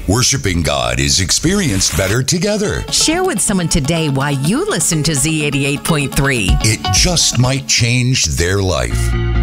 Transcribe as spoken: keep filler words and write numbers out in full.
Worshiping God is experienced better together. Share with someone today why you listen to Z eighty-eight point three. It just might change their life.